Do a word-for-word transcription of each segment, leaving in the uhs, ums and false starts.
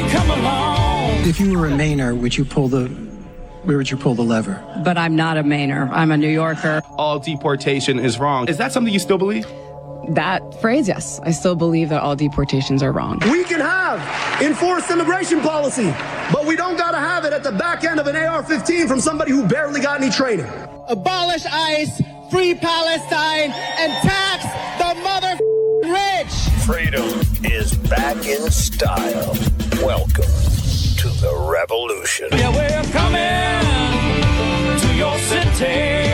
come along. If you were a Mainer, would you pull the, where would you pull the lever? But I'm not a Mainer. I'm a New Yorker. All deportation is wrong. Is that something you still believe? That phrase, yes. I still believe that all deportations are wrong. We can have enforced immigration policy, but we don't got to have it at the back end of an A R fifteen from somebody who barely got any training. Abolish ICE, free Palestine, and tax the mother rich. Freedom is back in style. Welcome to the revolution. Yeah, we're coming to your city.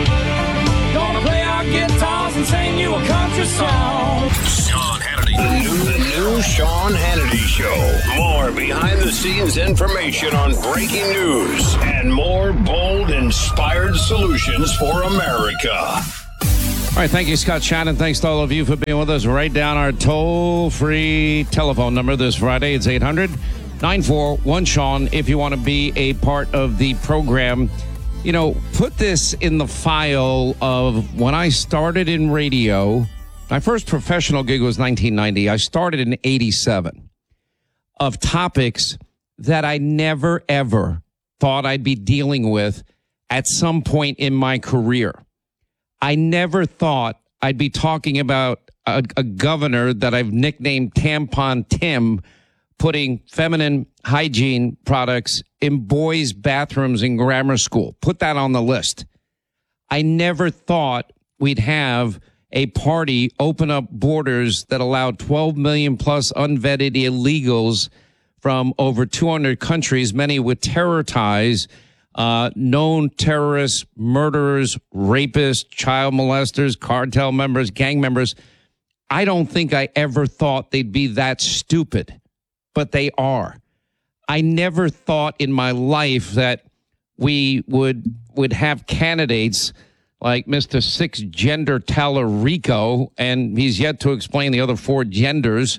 Gonna play our guitars and sing you a country song. Sean Hannity. The new, the new Sean Hannity Show. More behind-the-scenes information on breaking news and more bold, inspired solutions for America. All right, thank you, Scott Shannon. Thanks to all of you for being with us. Write down our toll-free telephone number this Friday. It's eight hundred, nine four one, Sean if you want to be a part of the program. You know, put this in the file of when I started in radio. My first professional gig was nineteen ninety. I started in eighty-seven. Of topics that I never, ever thought I'd be dealing with at some point in my career. I never thought I'd be talking about a, a governor that I've nicknamed Tampon Tim putting feminine hygiene products in boys' bathrooms in grammar school. Put that on the list. I never thought we'd have a party open up borders that allowed twelve million plus unvetted illegals from over two hundred countries, many with terror ties, uh, known terrorists, murderers, rapists, child molesters, cartel members, gang members. I don't think I ever thought they'd be that stupid, but they are. I never thought in my life that we would would have candidates like Mister Six Gender Tallarico, and he's yet to explain the other four genders.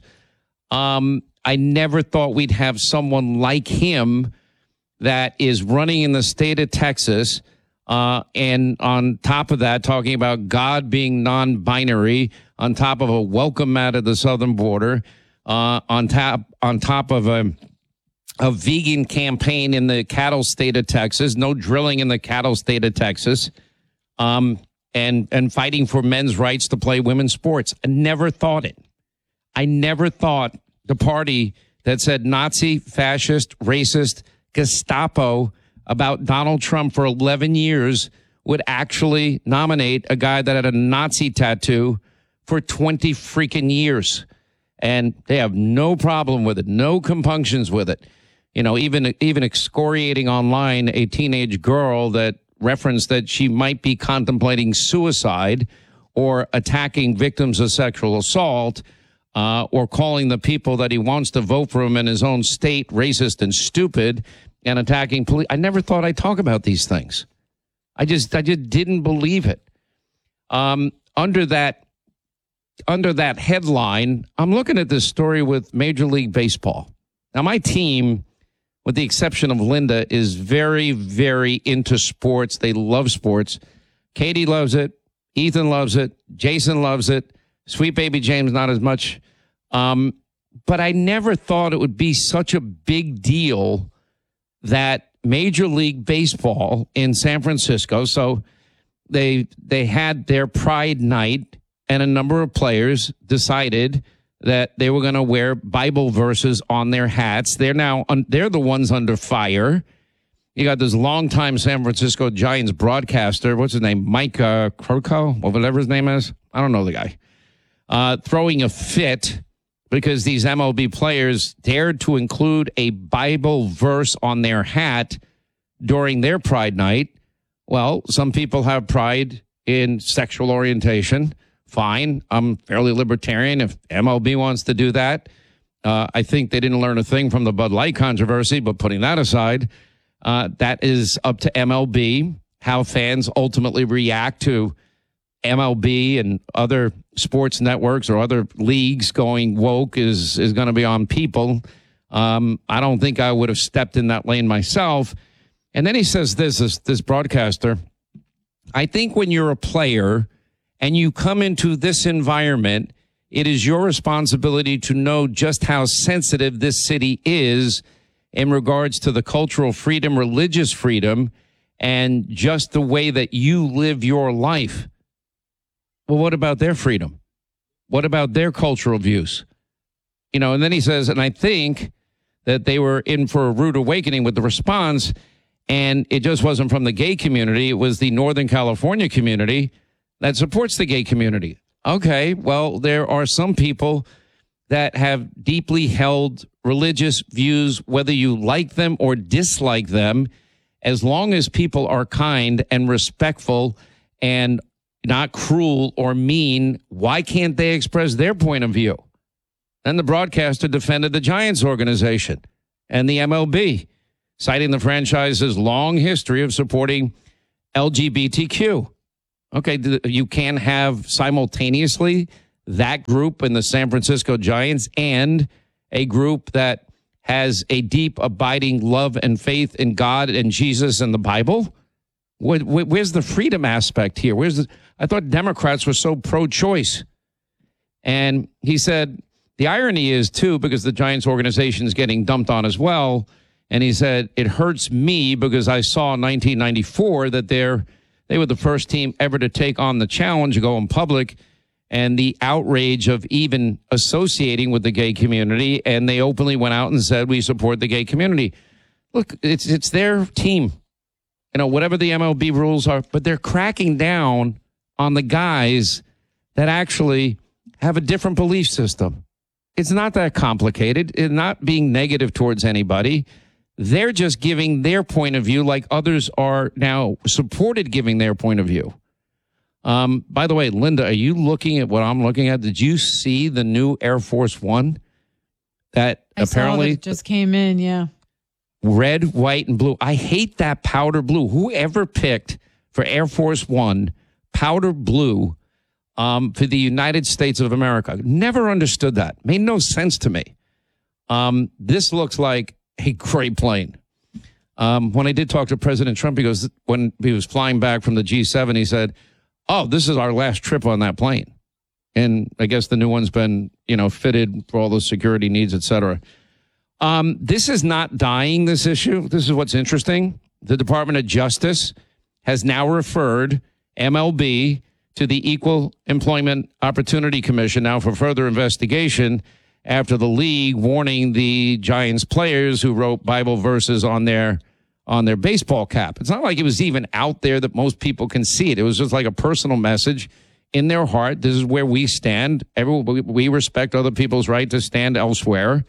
Um, I never thought we'd have someone like him that is running in the state of Texas, uh, and on top of that, talking about God being non-binary, on top of a welcome mat at the southern border, uh, on top on top of a a vegan campaign in the cattle state of Texas, no drilling in the cattle state of Texas, um, and and fighting for men's rights to play women's sports. I never thought it. I never thought the party that said Nazi, fascist, racist, Gestapo about Donald Trump for eleven years would actually nominate a guy that had a Nazi tattoo for twenty freaking years. And they have no problem with it, no compunctions with it. You know, even even excoriating online a teenage girl that referenced that she might be contemplating suicide or attacking victims of sexual assault, uh, or calling the people that he wants to vote for him in his own state racist and stupid and attacking police. I never thought I'd talk about these things. I just I just didn't believe it. Um, under that under that headline, I'm looking at this story with Major League Baseball. Now, my team, with the exception of Linda, is very, very into sports. They love sports. Katie loves it. Ethan loves it. Jason loves it. Sweet baby James, not as much. Um, but I never thought it would be such a big deal that Major League Baseball in San Francisco, so they they had their Pride Night, and a number of players decided that they were going to wear Bible verses on their hats. They're now un- they're the ones under fire. You got this longtime San Francisco Giants broadcaster, what's his name, Mike uh, Croco, or whatever his name is. I don't know the guy. Uh, throwing a fit because these M L B players dared to include a Bible verse on their hat during their Pride Night. Well, some people have pride in sexual orientation. Fine. I'm fairly libertarian. If M L B wants to do that, uh, I think they didn't learn a thing from the Bud Light controversy, but putting that aside, uh, that is up to M L B, how fans ultimately react to M L B and other sports networks or other leagues going woke is, is going to be on people. Um, I don't think I would have stepped in that lane myself. And then he says this, this, this broadcaster, I think when you're a player and you come into this environment, it is your responsibility to know just how sensitive this city is in regards to the cultural freedom, religious freedom, and just the way that you live your life. Well, what about their freedom? What about their cultural views? You know, and then he says, and I think that they were in for a rude awakening with the response, and it just wasn't from the gay community. It was the Northern California community that supports the gay community. Okay, well, there are some people that have deeply held religious views, whether you like them or dislike them, as long as people are kind and respectful and not cruel or mean, why can't they express their point of view? Then the broadcaster defended the Giants organization and the M L B, citing the franchise's long history of supporting L G B T Q. Okay, you can have simultaneously that group in the San Francisco Giants and a group that has a deep, abiding love and faith in God and Jesus and the Bible. Where, where's the freedom aspect here? Where's the, I thought Democrats were so pro-choice. And he said, the irony is, too, because the Giants organization is getting dumped on as well. And he said, it hurts me because I saw in nineteen ninety-four that they're, they were the first team ever to take on the challenge of going public and the outrage of even associating with the gay community. And they openly went out and said, we support the gay community. Look, it's it's their team. You know, whatever the M L B rules are, but they're cracking down on the guys that actually have a different belief system. It's not that complicated. It's not being negative towards anybody. They're just giving their point of view like others are now supported giving their point of view. Um, by the way, Linda, are you looking at what I'm looking at? Did you see the new Air Force One that I apparently saw that just came in? Yeah. Red, white, and blue. I hate that powder blue. Whoever picked for Air Force One powder blue um, for the United States of America. Never understood that. Made no sense to me. Um, this looks like a great plane. Um, when I did talk to President Trump, he goes, when he was flying back from the G seven, he said, oh, this is our last trip on that plane. And I guess the new one's been, you know, fitted for all the security needs, et cetera. Um, this is not dying, this issue. This is what's interesting. The Department of Justice has now referred M L B to the Equal Employment Opportunity Commission now for further investigation after the league warning the Giants players who wrote Bible verses on their on their baseball cap. It's not like it was even out there that most people can see it. It was just like a personal message in their heart. This is where we stand. Every, we respect other people's right to stand elsewhere.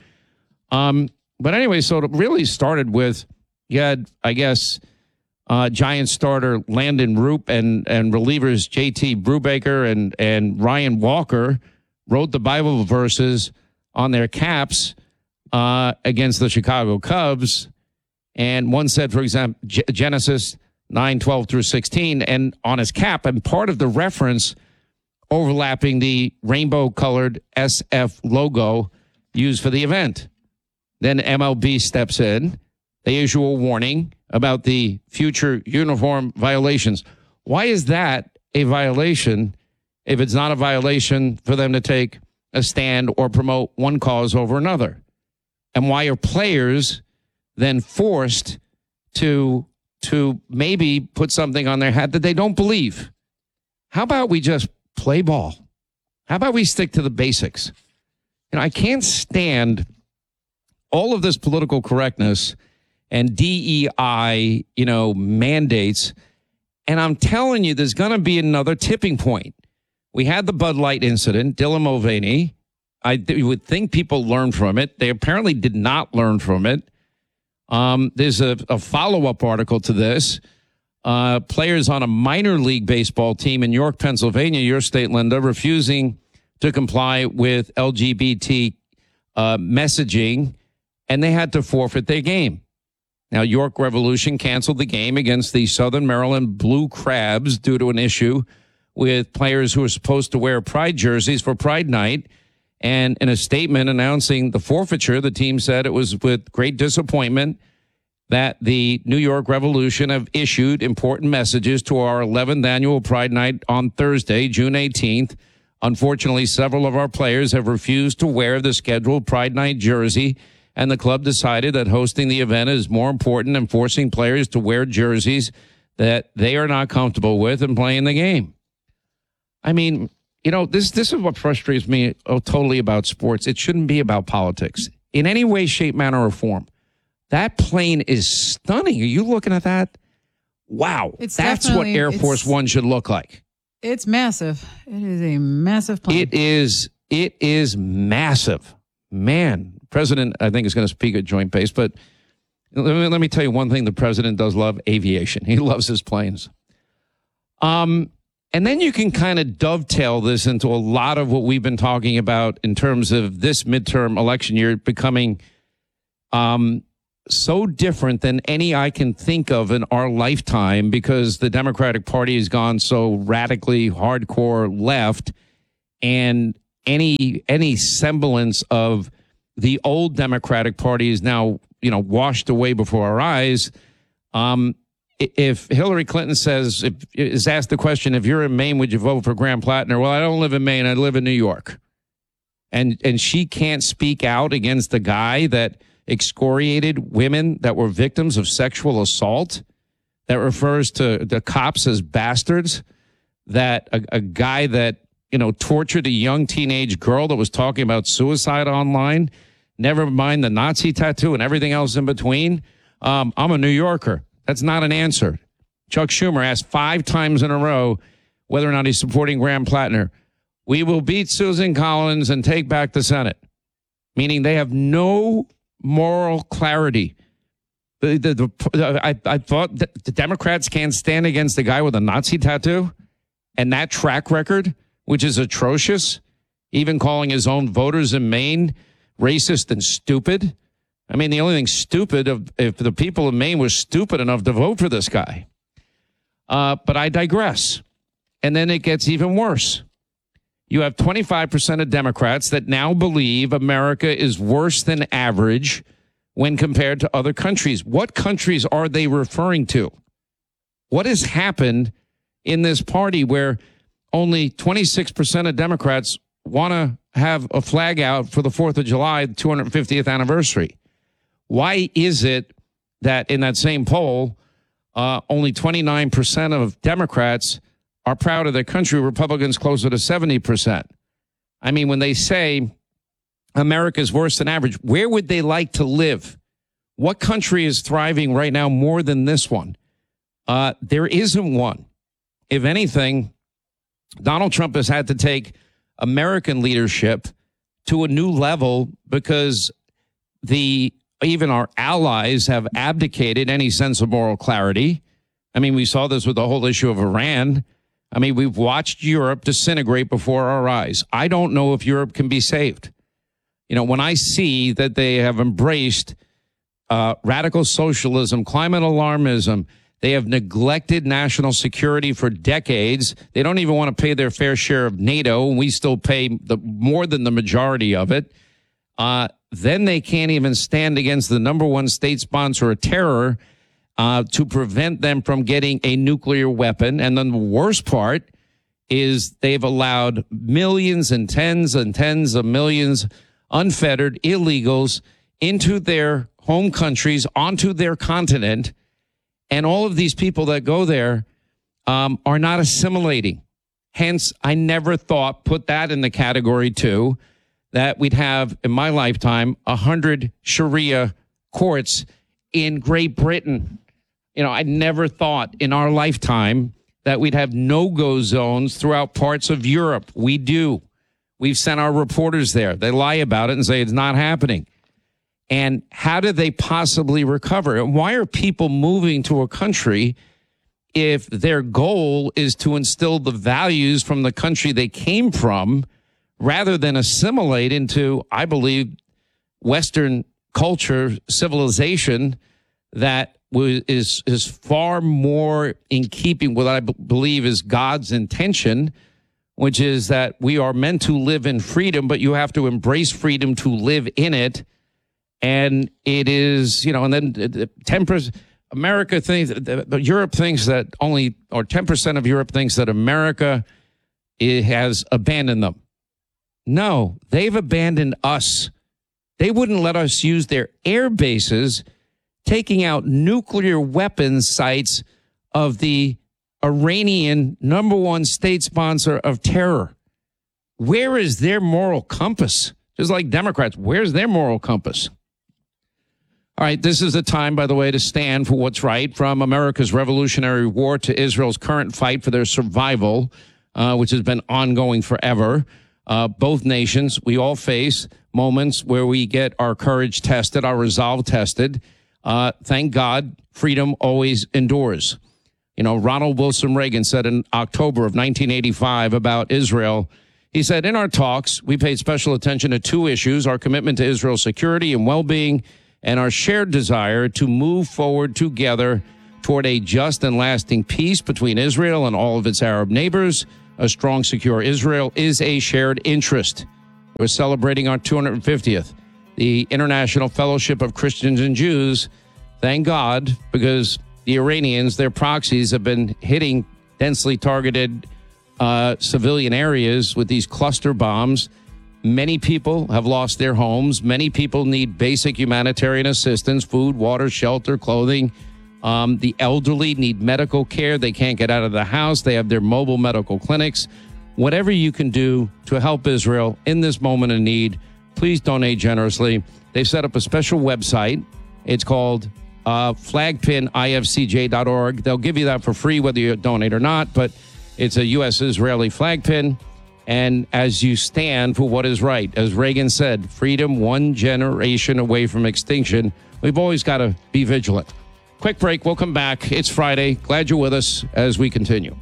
Um, but anyway, so it really started with, you had, I guess, uh, Giants starter Landon Roop and, and relievers J T Brubaker and, and Ryan Walker wrote the Bible verses on their caps uh, against the Chicago Cubs. And one said, for example, G- Genesis nine, twelve through sixteen, and on his cap, and part of the reference overlapping the rainbow-colored S F logo used for the event. Then M L B steps in. They issue a warning about the future uniform violations. Why is that a violation if it's not a violation for them to take a stand or promote one cause over another? And why are players then forced to to maybe put something on their hat that they don't believe? How about we just play ball? How about we stick to the basics? You know, I can't stand all of this political correctness and D E I, you know, mandates. And I'm telling you, there's going to be another tipping point. We had the Bud Light incident, Dylan Mulvaney. I th- would think people learned from it. They apparently did not learn from it. Um, there's a, a follow-up article to this. Uh, players on a minor league baseball team in York, Pennsylvania, your state, Linda, refusing to comply with L G B T uh, messaging, and they had to forfeit their game. Now, York Revolution canceled the game against the Southern Maryland Blue Crabs due to an issue with players who were supposed to wear Pride jerseys for Pride Night. And in a statement announcing the forfeiture, the team said it was with great disappointment that the New York Revolution have issued important messages to our eleventh annual Pride Night on Thursday, June eighteenth, Unfortunately, several of our players have refused to wear the scheduled Pride Night jersey, and the club decided that hosting the event is more important than forcing players to wear jerseys that they are not comfortable with and playing the game. I mean, you know, this this is what frustrates me oh, totally about sports. It shouldn't be about politics in any way, shape, manner, or form. That plane is stunning. Are you looking at that? Wow. It's That's what definitely- Air it's- Force One should look like. It's massive. It is a massive plane. It is, it is massive. Man, President, I think, is going to speak at Joint Base, but let me, let me tell you one thing the president does love: aviation. He loves his planes. Um, and then you can kind of dovetail this into a lot of what we've been talking about in terms of this midterm election year becoming um, so different than any I can think of in our lifetime, because the Democratic Party has gone so radically hardcore left, and any any semblance of the old Democratic Party is now, you know, washed away before our eyes. Um, if Hillary Clinton says, if is asked the question, if you're in Maine, would you vote for Graham Plattner? Well, I don't live in Maine. I live in New York. And and she can't speak out against the guy that excoriated women that were victims of sexual assault, that refers to the cops as bastards, that a, a guy that, you know, tortured a young teenage girl that was talking about suicide online, never mind the Nazi tattoo and everything else in between. Um, I'm a New Yorker. That's not an answer. Chuck Schumer asked five times in a row whether or not he's supporting Graham Plattner. We will beat Susan Collins and take back the Senate, meaning they have no moral clarity. The, the, the, I, I thought that the Democrats can't stand against the guy with a Nazi tattoo and that track record, which is atrocious, even calling his own voters in Maine racist and stupid. I mean, the only thing stupid of if the people of Maine were stupid enough to vote for this guy. Uh, but I digress. And then it gets even worse. You have twenty-five percent of Democrats that now believe America is worse than average when compared to other countries. What countries are they referring to? What has happened in this party where only twenty-six percent of Democrats want to have a flag out for the fourth of July, two hundred fiftieth anniversary? Why is it that in that same poll, uh, only twenty-nine percent of Democrats are proud of their country, Republicans closer to seventy percent? I mean, when they say America's worse than average, where would they like to live? What country is thriving right now more than this one? Uh, there isn't one. If anything, Donald Trump has had to take American leadership to a new level because the even our allies have abdicated any sense of moral clarity. I mean, we saw this with the whole issue of Iran. I mean, we've watched Europe disintegrate before our eyes. I don't know if Europe can be saved. You know, when I see that they have embraced uh, radical socialism, climate alarmism, they have neglected national security for decades. They don't even want to pay their fair share of NATO, and we still pay the, more than the majority of it. Uh, then they can't even stand against the number one state sponsor of terror uh, to prevent them from getting a nuclear weapon. And then the worst part is they've allowed millions and tens and tens of millions unfettered illegals into their home countries, onto their continent. And all of these people that go there um, are not assimilating. Hence, I never thought, put that in the category too, that we'd have, in my lifetime, a hundred Sharia courts in Great Britain. You know, I never thought in our lifetime that we'd have no-go zones throughout parts of Europe. We do. We've sent our reporters there. They lie about it and say it's not happening. And how do they possibly recover? And why are people moving to a country if their goal is to instill the values from the country they came from rather than assimilate into, I believe, Western culture, civilization that is, is far more in keeping with what I b- believe is God's intention, which is that we are meant to live in freedom, but you have to embrace freedom to live in it. And it is, you know, and then ten percent, America thinks, Europe thinks that only, or ten percent of Europe thinks that America it has abandoned them. No, they've abandoned us. They wouldn't let us use their air bases, taking out nuclear weapons sites of the Iranian number one state sponsor of terror. Where is their moral compass? Just like Democrats, where's their moral compass? All right, this is the time, by the way, to stand for what's right, from America's Revolutionary War to Israel's current fight for their survival, uh, which has been ongoing forever. Uh, both nations, we all face moments where we get our courage tested, our resolve tested. Uh, thank God, freedom always endures. You know, Ronald Wilson Reagan said in October of nineteen eighty-five about Israel, he said, in our talks, we paid special attention to two issues: our commitment to Israel's security and well-being, and our shared desire to move forward together toward a just and lasting peace between Israel and all of its Arab neighbors. A strong, secure Israel is a shared interest. We're celebrating our two hundred fiftieth. The International Fellowship of Christians and Jews, thank God, because the Iranians, their proxies, have been hitting densely targeted uh, civilian areas with these cluster bombs. Many people have lost their homes. Many people need basic humanitarian assistance: food, water, shelter, clothing. Um, the elderly need medical care. They can't get out of the house. They have their mobile medical clinics. Whatever you can do to help Israel in this moment of need, please donate generously. They've set up a special website. It's called uh, flag pin I F C J dot org. They'll give you that for free whether you donate or not, but it's a U S Israeli flag pin. And as you stand for what is right, as Reagan said, freedom one generation away from extinction, we've always got to be vigilant. Quick break. We'll come back. It's Friday. Glad you're with us as we continue.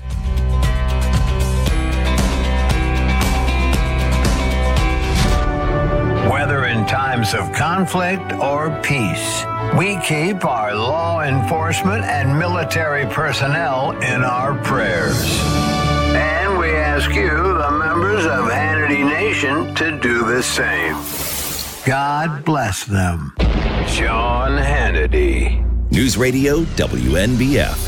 Whether in times of conflict or peace, we keep our law enforcement and military personnel in our prayers. And we ask you, the members of Hannity Nation, to do the same. God bless them. Sean Hannity. News Radio W N B F.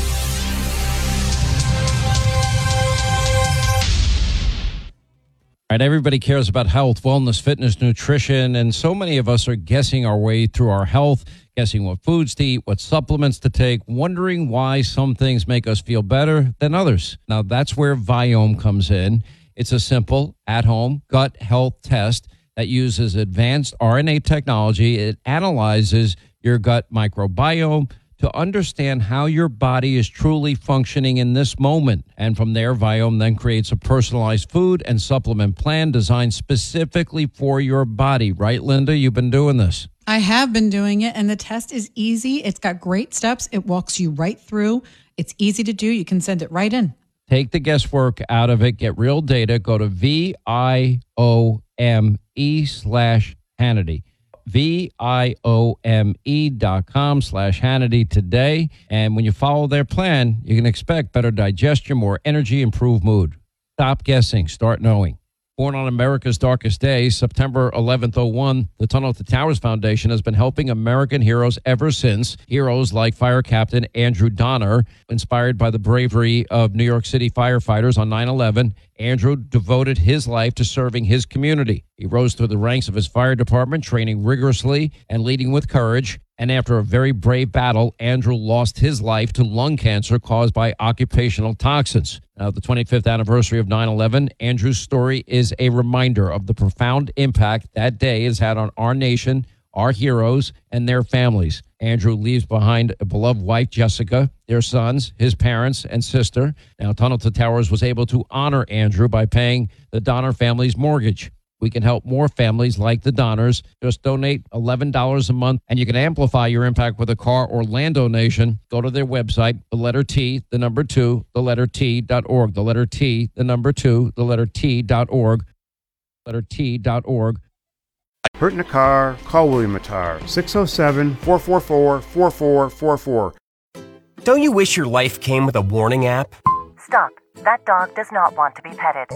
All right, everybody cares about health, wellness, fitness, nutrition, and so many of us are guessing our way through our health, guessing what foods to eat, what supplements to take, wondering why some things make us feel better than others. Now, that's where Viome comes in. It's a simple, at-home gut health test that uses advanced R N A technology. It analyzes your gut microbiome to understand how your body is truly functioning in this moment. And from there, Viome then creates a personalized food and supplement plan designed specifically for your body. Right, Linda? You've been doing this. I have been doing it, and the test is easy. It's got great steps. It walks you right through. It's easy to do. You can send it right in. Take the guesswork out of it. Get real data. Go to V I O M E slash Hannity. V I O M E dot com slash Hannity today. And when you follow their plan, you can expect better digestion, more energy, improved mood. Stop guessing. Start knowing. Born on America's darkest day, September eleventh oh one, the Tunnel to Towers Foundation has been helping American heroes ever since. Heroes like Fire Captain Andrew Donner, inspired by the bravery of New York City firefighters on nine eleven. Andrew devoted his life to serving his community. He rose through the ranks of his fire department, training rigorously and leading with courage. And after a very brave battle, Andrew lost his life to lung cancer caused by occupational toxins. Now, the twenty-fifth anniversary of nine eleven, Andrew's story is a reminder of the profound impact that day has had on our nation, our heroes, and their families. Andrew leaves behind a beloved wife, Jessica, their sons, his parents, and sister. Now, Tunnel to Towers was able to honor Andrew by paying the Donner family's mortgage. We can help more families like the Donners. Just donate eleven dollars a month, and you can amplify your impact with a car or land donation. Go to their website, the letter T, the number two, the letter T dot org, the letter T, the number two, the letter T dot org, letter T dot org. Hurt in a car, call William Attar, six oh seven, four four four, four four four four. Don't you wish your life came with a warning app? Stop. That dog does not want to be petted.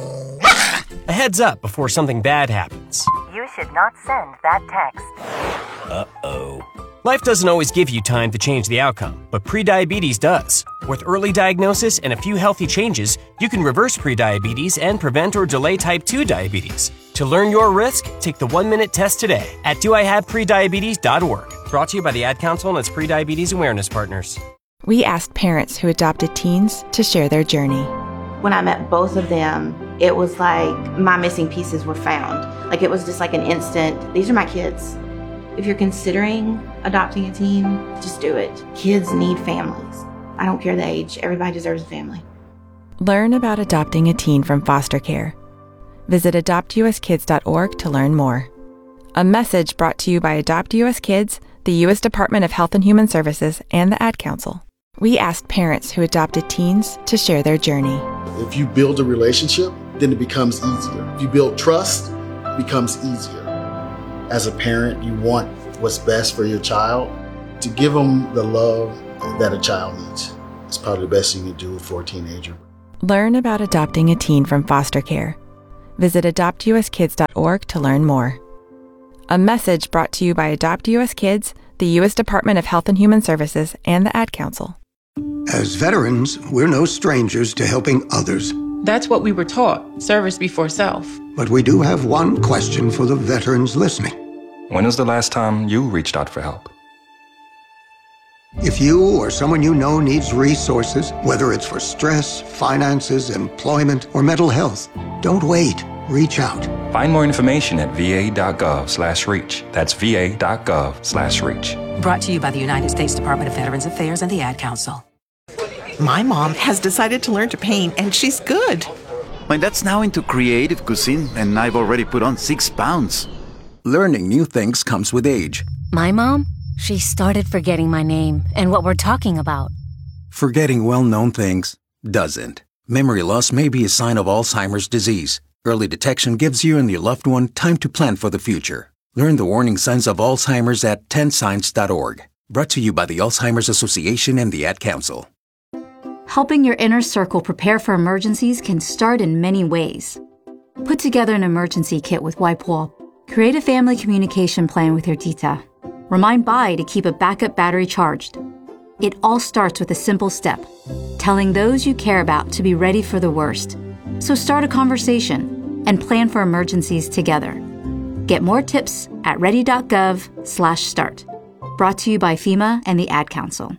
A heads up before something bad happens. You should not send that text. Uh-oh. Life doesn't always give you time to change the outcome, but prediabetes does. With early diagnosis and a few healthy changes, you can reverse prediabetes and prevent or delay type two diabetes. To learn your risk, take the one-minute test today at do I have prediabetes dot org. Brought to you by the Ad Council and its prediabetes awareness partners. We asked parents who adopted teens to share their journey. When I met both of them, it was like my missing pieces were found. Like it was just like an instant, these are my kids. If you're considering adopting a teen, just do it. Kids need families. I don't care the age. Everybody deserves a family. Learn about adopting a teen from foster care. Visit adopt u s kids dot org to learn more. A message brought to you by Adopt U S Kids, the U S Department of Health and Human Services, and the Ad Council. We asked parents who adopted teens to share their journey. If you build a relationship, then it becomes easier. If you build trust, it becomes easier. As a parent, you want what's best for your child. To give them the love that a child needs. It's probably the best you can do for a teenager. Learn about adopting a teen from foster care. Visit adopt u s kids dot org to learn more. A message brought to you by Adopt U S Kids, the U S Department of Health and Human Services, and the Ad Council. As veterans, we're no strangers to helping others. That's what we were taught, service before self. But we do have one question for the veterans listening. When was the last time you reached out for help? If you or someone you know needs resources, whether it's for stress, finances, employment, or mental health, don't wait. Reach out. Find more information at v a dot gov slash reach. That's v a dot gov slash reach. Brought to you by the United States Department of Veterans Affairs and the Ad Council. My mom has decided to learn to paint, and she's good. My dad's now into creative cuisine, and I've already put on six pounds. Learning new things comes with age. My mom, she started forgetting my name and what we're talking about. Forgetting well-known things doesn't. Memory loss may be a sign of Alzheimer's disease. Early detection gives you and your loved one time to plan for the future. Learn the warning signs of Alzheimer's at ten signs dot org. Brought to you by the Alzheimer's Association and the Ad Council. Helping your inner circle prepare for emergencies can start in many ways. Put together an emergency kit with WipeWall. Create a family communication plan with your tita. Remind Bai to keep a backup battery charged. It all starts with a simple step, telling those you care about to be ready for the worst. So start a conversation and plan for emergencies together. Get more tips at ready dot gov slash start. Brought to you by FEMA and the Ad Council.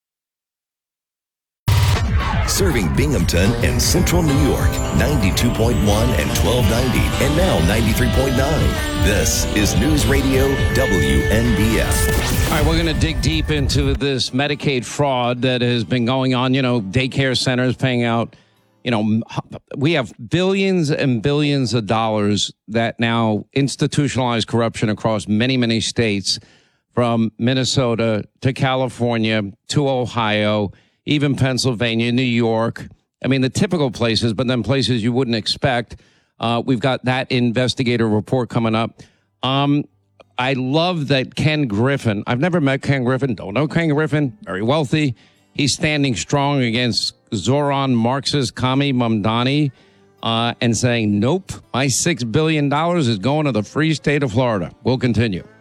Serving Binghamton and Central New York, ninety-two point one and twelve ninety, and now ninety-three point nine. This is News Radio W N B F. All right, we're going to dig deep into this Medicaid fraud that has been going on. You know, daycare centers paying out, you know, we have billions and billions of dollars that now institutionalize corruption across many, many states, from Minnesota to California to Ohio, even Pennsylvania, New York. I mean, the typical places, but then places you wouldn't expect. Uh, we've got that investigator report coming up. Um, I love that Ken Griffin, I've never met Ken Griffin, don't know Ken Griffin, very wealthy. He's standing strong against Zoran Marxist Kami Mamdani uh, and saying, nope, my six billion dollars is going to the free state of Florida. We'll continue.